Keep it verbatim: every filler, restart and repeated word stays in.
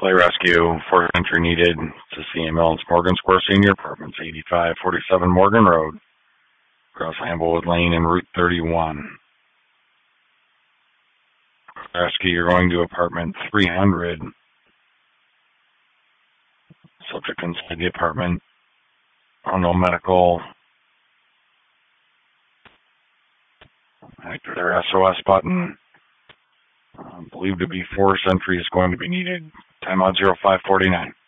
Play rescue, fourth entry needed to C M L Morgan Square Senior Apartments, eighty-five forty-seven Morgan Road, across Amblewood Lane and Route thirty-one. Rescue, you're going to apartment three hundred. Subject inside the apartment. No medical. Active their S O S button. Um, believed to be forced entry is going to be needed. Time out zero five forty-nine.